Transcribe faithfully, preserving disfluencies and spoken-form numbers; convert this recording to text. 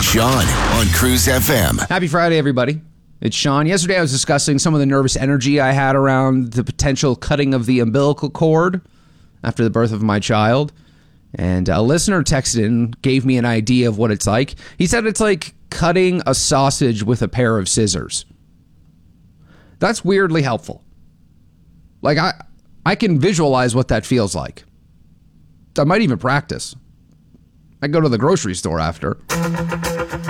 Sean on Cruise F M. Happy Friday, everybody. It's Sean. Yesterday I was discussing some of the nervous energy I had around the potential cutting of the umbilical cord after the birth of my child. And a listener texted in, gave me an idea of what it's like. He said it's like cutting a sausage with a pair of scissors. That's weirdly helpful. Like, I, I can visualize what that feels like. I might even practice. I go to the grocery store after.